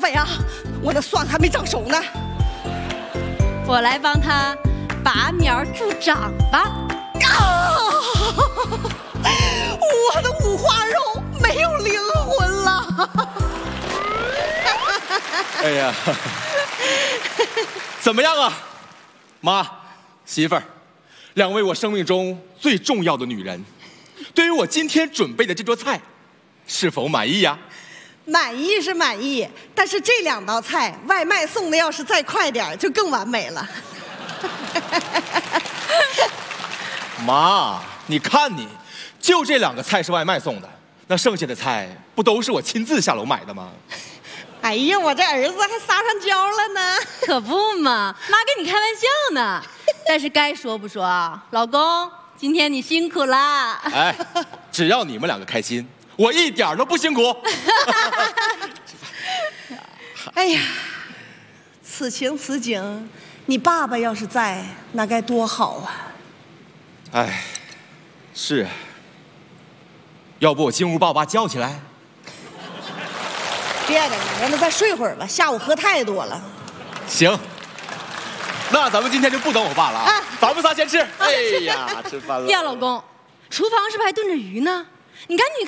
飞啊，我的蒜还没长熟呢。 我来帮他拔苗助长吧。 我的五花肉没有灵魂了。 哎呀，怎么样啊，妈，媳妇儿，两位我生命中最重要的女人，对于我今天准备的这桌菜，是否满意呀？ 满意是满意，但是这2道菜外卖送的要是再快点，就更完美了。 妈，你看你，就这2个菜是外卖送的，那剩下的菜不都是我亲自下楼买的吗？ 哎呀，我这儿子还撒上娇了呢。 可不嘛，妈跟你开玩笑呢。但是该说不说啊，老公，今天你辛苦啦。 哎，只要你们2个开心，我一点都不辛苦。 哎呀，此情此景，你爸爸要是在，那该多好啊！ 哎，是啊，要不我进屋把我爸叫起来？ 别的，让他再睡会儿吧，下午喝太多了。 行，那咱们今天就不等我爸了啊，咱们仨先吃。哎呀，吃饭了。 呀，老公，厨房是不是还炖着鱼呢？你赶紧